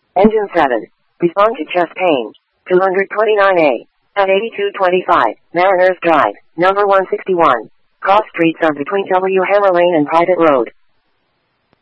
Engine 7. Respond to chest pain. 229A. At 8225, Mariners Drive, number 161. Cross streets are between W. Hammer Lane and Private Road.